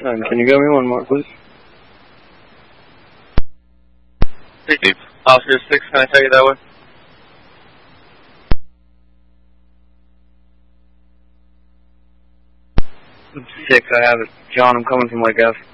Can you give me one more, please? Steve. Officer 6, can I tell you that way? Six, I have it. John, I'm coming from Lake F.